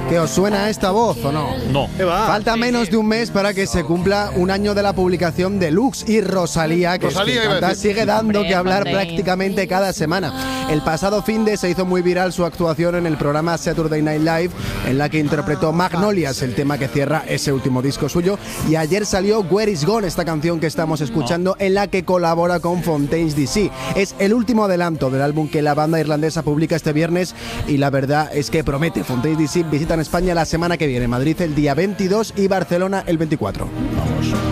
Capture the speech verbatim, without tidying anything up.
¿Que os suena esta voz o no? No. Falta menos de un mes para que se cumpla un año de la publicación de Lux y Rosalía, que, Rosalía, es que iba a canta, decir. sigue dando Hombre, que hablar Fontaine. prácticamente cada semana. El pasado finde se hizo muy viral su actuación en el programa Saturday Night Live, en la que interpretó Magnolias, el tema que cierra ese último disco suyo, y ayer salió Where Is Gone, esta canción que estamos escuchando, en la que colabora con Fontaines D C. Es el último adelanto del álbum que la banda irlandesa publica este viernes y la verdad es que promete. Fontaines D C visitan España la semana que viene, Madrid el día veintidós y Barcelona el veinticuatro. Vamos.